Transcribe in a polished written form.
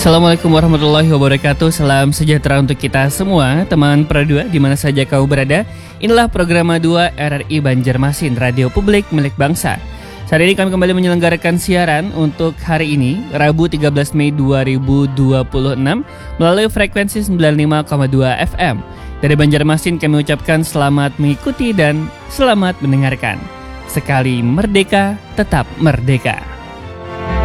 Assalamualaikum warahmatullahi wabarakatuh. Salam sejahtera untuk kita semua, teman Pra2 di mana saja kau berada. Inilah program 2 RRI Banjarmasin, radio publik milik bangsa. Saat ini kami kembali menyelenggarakan siaran untuk hari ini, Rabu 13 Mei 2026 melalui frekuensi 95,2 FM. Dari Banjarmasin kami ucapkan selamat mengikuti dan selamat mendengarkan. Sekali merdeka, tetap merdeka.